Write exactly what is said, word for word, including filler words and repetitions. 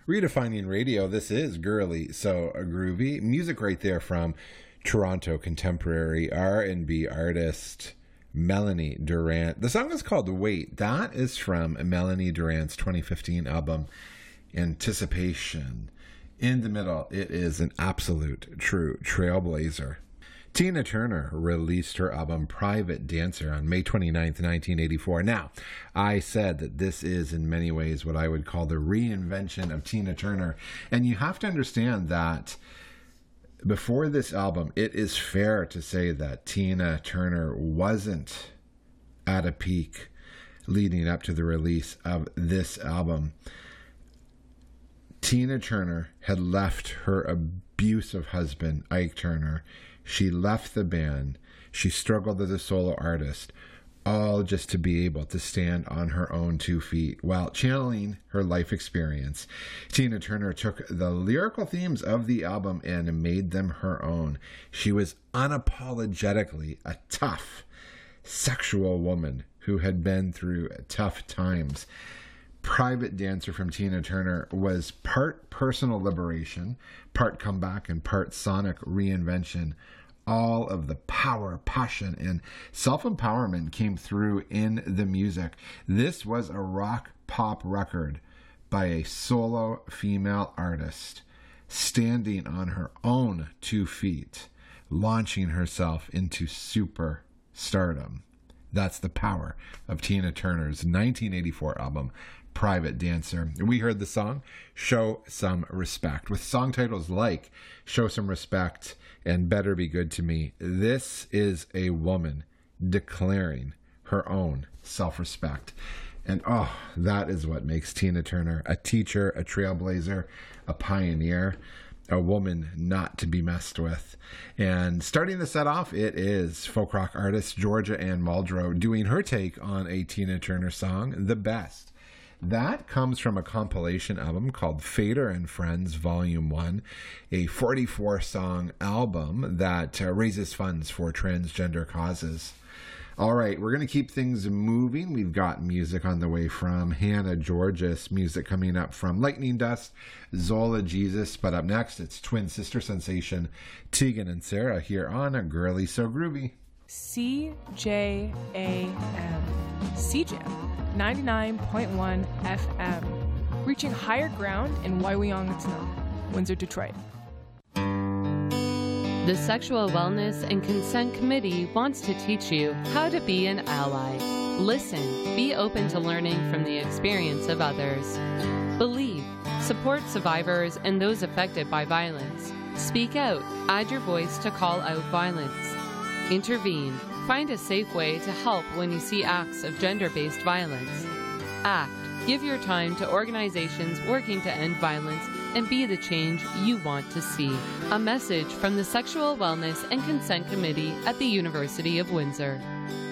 Redefining radio, this is Girly So Groovy. Music right there from Toronto contemporary R and B artist Melanie Durrant. The song is called Wait. That is from Melanie Durrant's twenty fifteen album, Anticipation. In the middle, it is an absolute true trailblazer. Tina Turner released her album Private Dancer on May twenty-ninth, nineteen eighty-four. Now, I said that this is in many ways what I would call the reinvention of Tina Turner. And you have to understand that before this album, it is fair to say that Tina Turner wasn't at a peak leading up to the release of this album. Tina Turner had left her abusive husband, Ike Turner. She left the band. She struggled as a solo artist, all just to be able to stand on her own two feet while channeling her life experience. Tina Turner took the lyrical themes of the album and made them her own. She was unapologetically a tough, sexual woman who had been through tough times. Private Dancer from Tina Turner was part personal liberation, part comeback, and part sonic reinvention. All of the power, passion, and self-empowerment came through in the music. This was a rock pop record by a solo female artist standing on her own two feet, launching herself into super stardom. That's the power of Tina Turner's nineteen eighty-four album, Private Dancer. We heard the song Show Some Respect, with song titles like Show Some Respect and Better Be Good to Me. This is a woman declaring her own self-respect. And oh, that is what makes Tina Turner a teacher, a trailblazer, a pioneer, a woman not to be messed with. And starting the set off, it is folk rock artist Georgia Ann Muldrow doing her take on a Tina Turner song, The Best. That comes from a compilation album called Fader and Friends Volume one, a forty-four song album that uh, raises funds for transgender causes. All right, we're going to keep things moving. We've got music on the way from Hannah Georges, music coming up from Lightning Dust, Zola Jesus. But up next, it's twin sister sensation Tegan and Sarah here on A Girly So Groovy. C J A M. C J A M. ninety-nine point one F M, reaching higher ground in Waiwiong-Atino, Windsor, Detroit. The Sexual Wellness and Consent Committee wants to teach you how to be an ally. Listen, be open to learning from the experience of others. Believe, support survivors and those affected by violence. Speak out, add your voice to call out violence. Intervene. Find a safe way to help when you see acts of gender-based violence. Act. Give your time to organizations working to end violence and be the change you want to see. A message from the Sexual Wellness and Consent Committee at the University of Windsor.